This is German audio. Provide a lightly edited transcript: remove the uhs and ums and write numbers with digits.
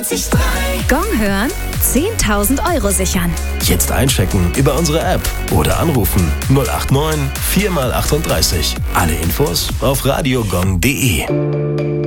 98.3. Gong hören, 10.000 € sichern. Jetzt einchecken über unsere App oder anrufen 089 4x38. Alle Infos auf radiogong.de.